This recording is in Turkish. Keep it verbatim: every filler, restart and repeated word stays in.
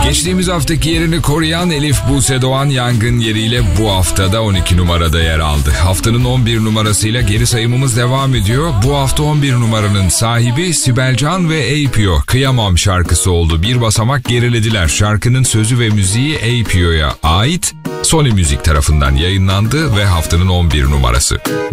Geçtiğimiz haftaki yerini koruyan Elif Buse Doğan yangın yeriyle bu haftada on iki numarada yer aldı. Haftanın on bir numarasıyla geri sayımımız devam ediyor. Bu hafta on bir numaranın sahibi Sibel Can ve A P O. Kıyamam şarkısı oldu. Bir basamak gerilediler. Şarkının sözü ve müziği A P O'ya ait. Sony Müzik tarafından yayınlandı ve haftanın on bir numarası.